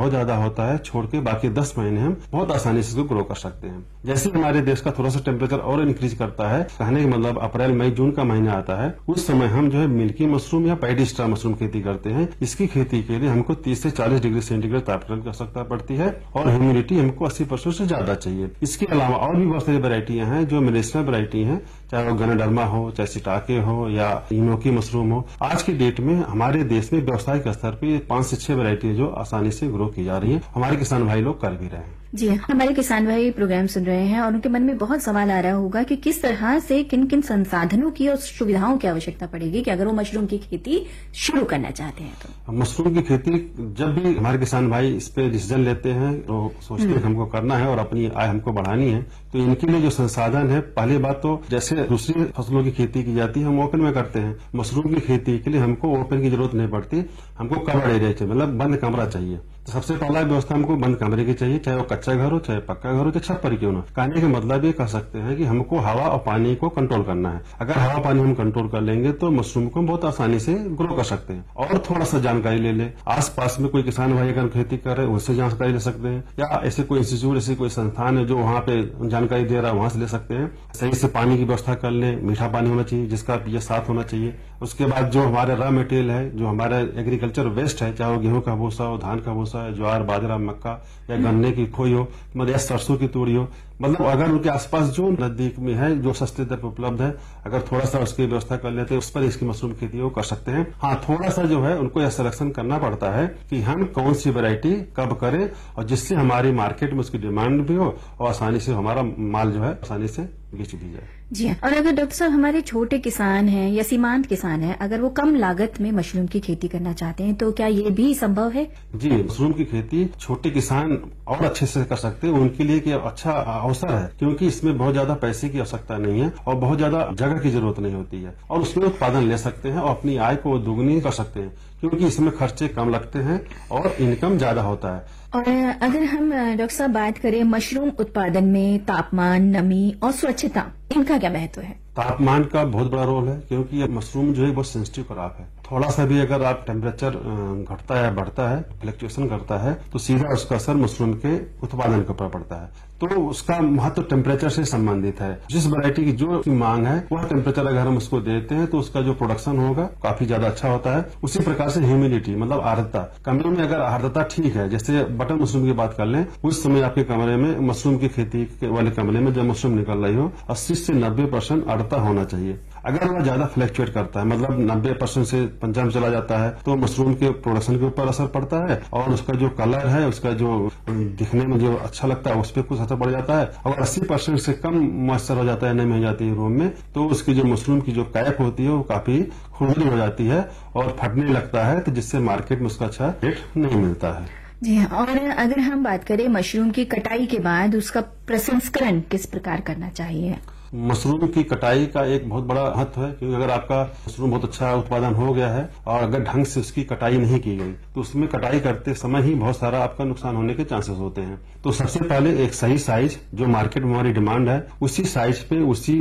बहुत ज्यादा होता है छोड़ के बाकी 10 महीने हम बहुत आसानी से इसको ग्रो कर सकते हैं। जैसे हमारे देश का थोड़ा सा टेम्परेचर और इंक्रीज करता है, कहने का मतलब अप्रैल मई जून का महीना आता है, उस समय हम जो है मिल्की मशरूम या पैडी स्टार मशरूम खेती करते हैं। इसकी खेती के लिए हमको 30 से 40 डिग्री सेंटीग्रेड तापमान की आवश्यकता पड़ती है और ह्यूमिडिटी हमको 80% से ज्यादा चाहिए। इसके अलावा और भी बहुत सारी वैरायटियां हैं जो मेडिसिनल वैरायटी हैं, चाहे वो गनाडर्मा हो, चाहे सिटाके हो या इनोकी मशरूम हो। आज की डेट में हमारे देश में व्यावसायिक स्तर पर 5 से 6 वैरायटी जो आसानी से ग्रो की जा रही है, हमारे किसान भाई लोग कर भी रहे हैं। जी, हमारे किसान भाई प्रोग्राम सुन रहे हैं और उनके मन में बहुत सवाल आ रहा होगा कि किस तरह से किन किन संसाधनों की और सुविधाओं की आवश्यकता पड़ेगी कि अगर वो मशरूम की खेती शुरू करना चाहते हैं तो। मशरूम की खेती जब भी हमारे किसान भाई इस पे डिसीजन लेते हैं तो सोचते हैं हमको करना है और अपनी आय हमको बढ़ानी है, तो इनके लिए जो संसाधन है, पहली बात तो जैसे दूसरी फसलों की खेती की जाती है हम ओपन में करते हैं, मशरूम की खेती के लिए हमको ओपन की जरूरत नहीं पड़ती, हमको कवर्ड एरिया चाहिए, मतलब बंद कमरा चाहिए। तो सबसे पहला व्यवस्था हमको बंद कमरे की चाहिए, चाहे वो कच्चा घर हो, चाहे पक्का घर हो, चाहे छत पर क्यों ना। कहने का मतलब ये कह सकते हैं कि हमको हवा और पानी को कंट्रोल करना है। अगर हवा पानी हम कंट्रोल कर लेंगे तो मशरूम को बहुत आसानी से ग्रो कर सकते हैं। और थोड़ा सा जानकारी ले ले, आस पास में कोई किसान भाई अगर खेती कर रहे हैं उससे जानकारी ले सकते हैं, या ऐसे कोई इंस्टीट्यूट, ऐसे कोई संस्थान है जो वहाँ पे जानकारी दे रहा है, वहां से ले सकते हैं। सही से पानी की व्यवस्था कर ले, मीठा पानी होना चाहिए जिसका पीएच 7 होना चाहिए। उसके बाद जो हमारे रॉ मटेरियल है, जो हमारा एग्रीकल्चर वेस्ट है, चाहे वो गेहूं का भूसा हो, धान का भूसा है, ज्वार बाजरा मक्का या गन्ने की खोई हो, मतलब या सरसों की तूड़ी हो, मतलब अगर उनके आसपास जो नजदीक में है, जो सस्ते दर पर उपलब्ध है, अगर थोड़ा सा उसकी व्यवस्था कर लेते हैं, उस पर इसकी मशरूम खेती वो कर सकते हैं। हाँ, थोड़ा सा जो है उनको यह सिलेक्शन करना पड़ता है कि हम कौन सी वैरायटी कब करें और जिससे हमारी मार्केट में उसकी डिमांड भी हो और आसानी से हमारा माल जो है आसानी से बेच भी जाए। जी, और अगर डॉक्टर साहब हमारे छोटे किसान हैं या सीमांत किसान हैं, अगर वो कम लागत में मशरूम की खेती करना चाहते हैं तो क्या ये भी संभव है? जी, मशरूम की खेती छोटे किसान और अच्छे से कर सकते हैं। उनके लिए एक अच्छा अवसर है क्योंकि इसमें बहुत ज्यादा पैसे की आवश्यकता नहीं है और बहुत ज्यादा जगह की जरूरत नहीं होती है और उसमें उत्पादन ले सकते हैं और अपनी आय को दोगुनी कर सकते हैं क्योंकि इसमें खर्चे कम लगते हैं और इनकम ज्यादा होता है। और अगर हम डॉक्टर साहब बात करें मशरूम उत्पादन में तापमान, नमी और स्वच्छता, इनका क्या महत्व है? तापमान का बहुत बड़ा रोल है क्योंकि ये मशरूम जो है बहुत सेंसिटिव क्रॉप है। थोड़ा सा भी अगर आप टेम्परेचर घटता है, बढ़ता है, फ्लक्चुएशन करता है तो सीधा उसका असर मशरूम के उत्पादन के ऊपर पड़ता है। तो उसका महत्व टेम्परेचर से संबंधित है। जिस वैरायटी की जो मांग है वह टेम्परेचर अगर हम उसको देते हैं तो उसका जो प्रोडक्शन होगा काफी ज्यादा अच्छा होता है। उसी प्रकार से ह्यूमिडिटी मतलब आर्द्रता, कमरे में अगर आर्द्रता ठीक है, जैसे बटन मशरूम की बात कर लें, उस समय आपके कमरे में मशरूम की खेती वाले कमरे में जब मशरूम निकल रही हो 80 से 90% आर्द्रता होना चाहिए। अगर वह ज्यादा फ्लक्चुएट करता है, मतलब 90% से 55 चला जाता है तो मशरूम के प्रोडक्शन के ऊपर असर पड़ता है और उसका जो कलर है, उसका जो दिखने में जो अच्छा लगता है उस पर कुछ असर पड़ जाता है। अगर 80% से कम मॉइस्चर हो जाता है, नमी हो जाती है रूम में, तो उसकी जो मशरूम की जो कैप होती है वो काफी खुरदरी हो जाती है और फटने लगता है, तो जिससे मार्केट में उसका अच्छा रेट नहीं मिलता है। जी, और अगर हम बात करें मशरूम की कटाई के बाद उसका प्रसंस्करण किस प्रकार करना चाहिए? मशरूम की कटाई का एक बहुत बड़ा महत्व है क्योंकि अगर आपका मशरूम बहुत अच्छा उत्पादन हो गया है और अगर ढंग से उसकी कटाई नहीं की गई तो उसमें कटाई करते समय ही बहुत सारा आपका नुकसान होने के चांसेस होते हैं। तो सबसे पहले एक सही साइज जो मार्केट में हमारी डिमांड है उसी साइज पे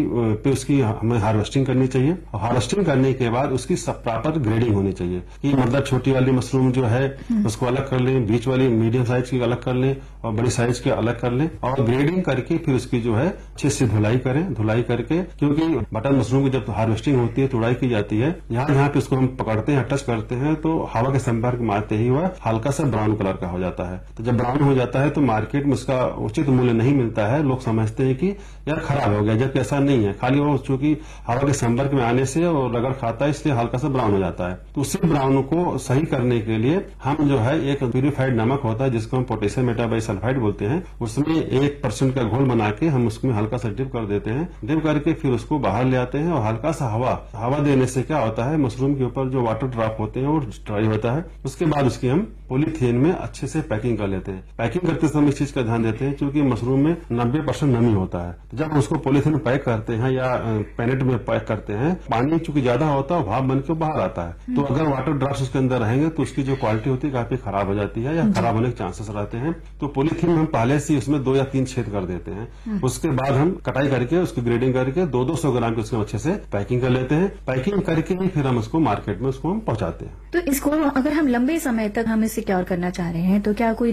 उसकी हमें हार्वेस्टिंग करनी चाहिए और हार्वेस्टिंग करने के बाद उसकी सब प्रॉपर ग्रेडिंग होनी चाहिए कि मतलब छोटी वाली मशरूम जो है उसको अलग कर लें, बीच वाली मीडियम साइज की अलग कर लें और बड़ी साइज के अलग कर लें और ग्रेडिंग करके फिर उसकी जो है अच्छे से धुलाई करें। धुलाई करके, क्योंकि बटन मशरूम की जब हार्वेस्टिंग होती है, तुड़ाई की जाती है, यहाँ पे उसको हम पकड़ते हैं, टच करते हैं तो हवा के संपर्क में आते ही वह हल्का सा ब्राउन कलर का हो जाता है। तो जब ब्राउन हो जाता है तो मार्केट में उसका उचित मूल्य नहीं मिलता है। लोग समझते हैं कि यार खराब हो गया, जबकि ऐसा नहीं है, खाली वो चूंकि हवा के संपर्क में आने से और रगड़ खाता है इसलिए हल्का सा ब्राउन हो जाता है। तो उसी ब्राउन को सही करने के लिए हम जो है एक प्यूरिफाइड नमक होता है जिसको हम पोटेशियम मेटाबाइसल्फाइड बोलते हैं, उसमें 1% का घोल बना के हम उसमें हल्का सा डिप कर देते हैं। डिप करके फिर उसको बाहर ले आते हैं और हल्का सा हवा देने से क्या होता है मशरूम के ऊपर जो वाटर ड्रॉप होते हैं वो ड्राई होता है। उसके बाद उसकी हम पॉलीथीन में अच्छे से पैकिंग कर लेते हैं। पैकिंग करते समय इस चीज का ध्यान देते हैं क्योंकि मशरूम में 90% नमी होता है। तो जब उसको पॉलीथीन में पैक करते हैं या पैनेट में पैक करते हैं, पानी चूंकि ज्यादा होता है भाप बन के बाहर आता है, तो अगर वाटर ड्रॉप्स उसके अंदर रहेंगे तो उसकी जो क्वालिटी होती है काफी खराब हो जाती है या खराब होने के चांसेस रहते हैं। तो पॉलीथीन में हम पहले से उसमें 2 या 3 छेद कर देते हैं। उसके बाद हम कटाई करके उसकी ग्रेडिंग करके 200-200 ग्राम की उसको अच्छे से पैकिंग कर लेते हैं। पैकिंग करके ही फिर हम उसको मार्केट में उसको हम पहुंचाते हैं। तो इसको अगर हम लंबे समय तक हम इसे सिक्योर करना चाह रहे हैं तो क्या कोई